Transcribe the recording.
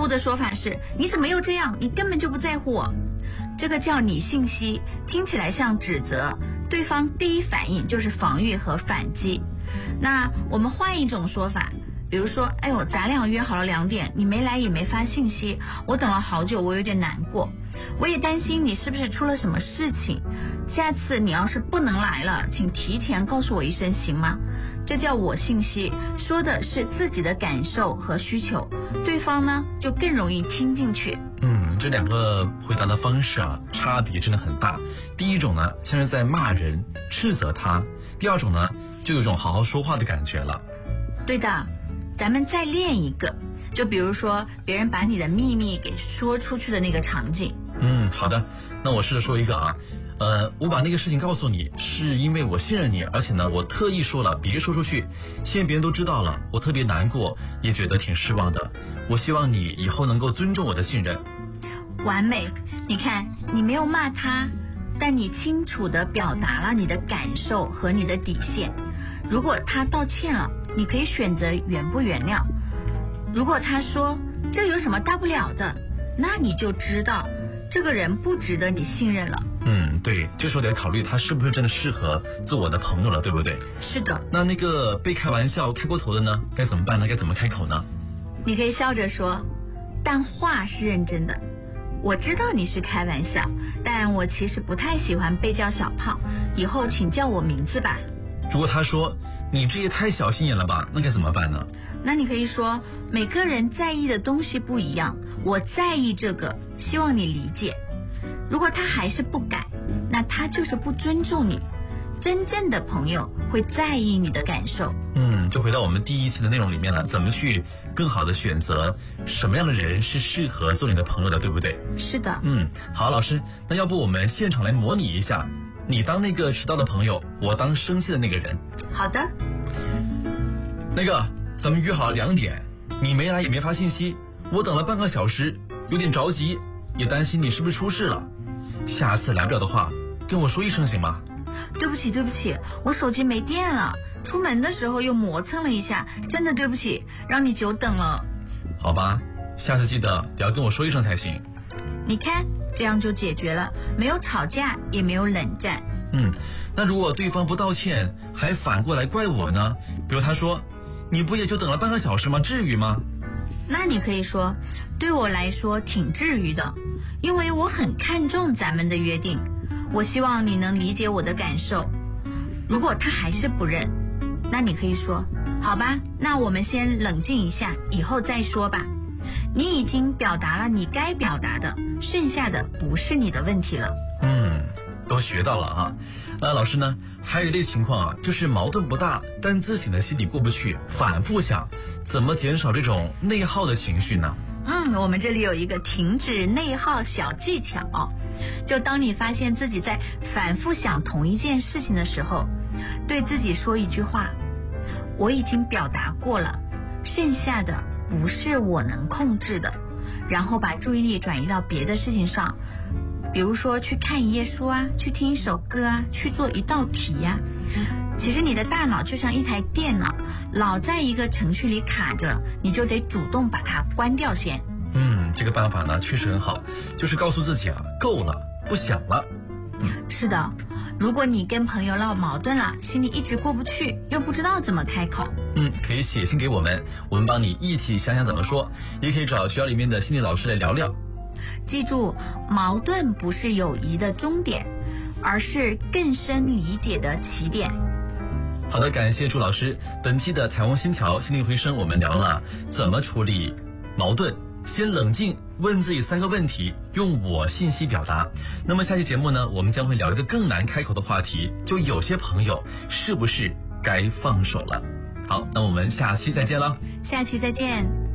误的说法是你怎么又这样，你根本就不在乎我。这个叫你信息，听起来像指责，对方第一反应就是防御和反击。那我们换一种说法，比如说，哎呦，咱俩约好了2点，你没来也没发信息，我等了好久，我有点难过，我也担心你是不是出了什么事情，下次你要是不能来了，请提前告诉我一声行吗？这叫我信息，说的是自己的感受和需求，对方呢就更容易听进去。 这2个回答的方式啊，差别真的很大。第一种呢，像是在骂人、斥责他；第二种呢，就有种好好说话的感觉了。 对的，咱们再练一个，就比如说别人把你的秘密给说出去的那个场景。 好的，那我试着说一个啊。我把那个事情告诉你，是因为我信任你，而且呢，我特意说了别说出去，现在别人都知道了，我特别难过，也觉得挺失望的。我希望你以后能够尊重我的信任。 完美，你看，你没有骂他，但你清楚地表达了你的感受和你的底线。如果他道歉了，你可以选择原不原谅。如果他说这有什么大不了的，那你就知道这个人不值得你信任了。 对，这时候得考虑他是不是真的适合做我的朋友了，对不对？ 是的。 那个被开玩笑开过头的呢，该怎么办呢？该怎么开口呢？ 你可以笑着说，但话是认真的。我知道你是开玩笑，但我其实不太喜欢被叫小胖，以后请叫我名字吧。 如果他说你这也太小心眼了吧，那该怎么办呢？ 那你可以说，每个人在意的东西不一样，我在意这个，希望你理解。如果他还是不改，那他就是不尊重你。真正的朋友会在意你的感受。 就回到我们第一期的内容里面了，怎么去更好的选择什么样的人是适合做你的朋友的，对不对？ 是的。 好，老师，那要不我们现场来模拟一下，你当那个迟到的朋友，我当生气的那个人。 好的。 那个，咱们约好了2点，你没来也没发信息，我等了半个小时，有点着急，也担心你是不是出事了。下次来不了的话，跟我说一声行吗？ 对不起，我手机没电了，出门的时候又磨蹭了一下，真的对不起，让你久等了。 好吧，下次记得得要跟我说一声才行。 你看，这样就解决了，没有吵架，也没有冷战。 那如果对方不道歉，还反过来怪我呢？比如他说，你不也就等了半个小时吗？至于吗？ 那你可以说，对我来说挺至于的，因为我很看重咱们的约定，我希望你能理解我的感受。如果他还是不认，那你可以说，好吧，那我们先冷静一下，以后再说吧。你已经表达了你该表达的，剩下的不是你的问题了。 都学到了啊。那老师呢，还有一类情况啊，就是矛盾不大，但自己的心里过不去，反复想，怎么减少这种内耗的情绪呢？ 我们这里有一个停止内耗小技巧，就当你发现自己在反复想同一件事情的时候，对自己说一句话，我已经表达过了，剩下的不是我能控制的，然后把注意力转移到别的事情上，比如说去看一页书啊，去听一首歌啊，去做一道题啊。其实你的大脑就像一台电脑，老在一个程序里卡着，你就得主动把它关掉先。 这个办法呢确实很好，就是告诉自己啊，够了，不想了。 是的，如果你跟朋友闹矛盾了，心里一直过不去，又不知道怎么开口， 可以写信给我们帮你一起想想怎么说，也可以找学校里面的心理老师来聊聊。 记住，矛盾不是友谊的终点，而是更深理解的起点。 好的，感谢朱老师。本期的彩虹新桥心灵回声，我们聊了怎么处理矛盾，先冷静，问自己3个问题，用我信息表达。那么下期节目呢，我们将会聊一个更难开口的话题，就有些朋友是不是该放手了。好，那我们下期再见了。 下期再见。